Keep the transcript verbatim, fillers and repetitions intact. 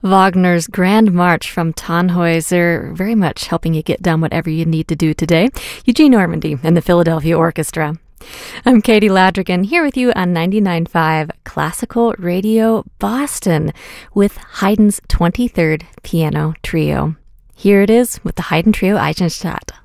Wagner's Grand March from Tannhäuser, very much helping you get done whatever you need to do today. Eugene Normandy and the Philadelphia Orchestra. I'm Katie Ladrigan, here with you on ninety-nine point five Classical Radio Boston with Haydn's twenty-third Piano Trio. Here it is with the Haydn Trio Eisenstadt.